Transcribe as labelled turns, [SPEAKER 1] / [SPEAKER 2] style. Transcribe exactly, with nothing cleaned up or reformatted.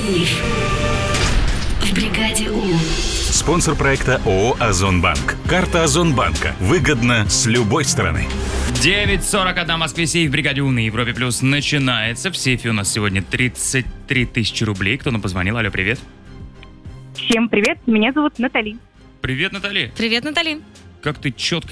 [SPEAKER 1] Сейф в бригаде У.
[SPEAKER 2] Спонсор проекта ООО «Озонбанк». Карта Озонбанка. Выгодно с любой стороны.
[SPEAKER 3] девять сорок один в Москве, сейф в бригаде У на Европе Плюс начинается. В сейфе у нас сегодня тридцать три тысячи рублей. Кто нам позвонил? Алло, привет.
[SPEAKER 4] Всем привет, меня зовут Натали.
[SPEAKER 3] Привет, Натали.
[SPEAKER 5] Привет, Натали.
[SPEAKER 3] Как ты четко